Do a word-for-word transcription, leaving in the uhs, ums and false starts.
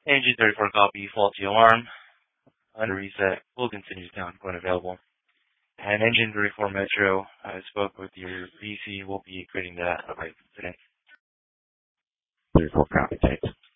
Engine thirty-four copy, faulty alarm. Under reset, will continue to count when available. And engine thirty-four Metro, I spoke with your P C, we'll be creating that right today. thirty-four copy, thanks.